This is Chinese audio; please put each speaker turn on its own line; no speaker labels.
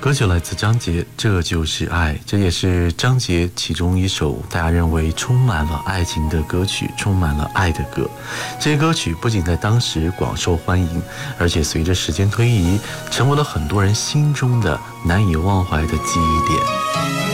歌曲来自张杰，这就是爱，这也是张杰其中一首大家认为充满了爱情的歌曲，充满了爱的歌。这些歌曲不仅在当时广受欢迎，而且随着时间推移，成为了很多人心中的难以忘怀的记忆点。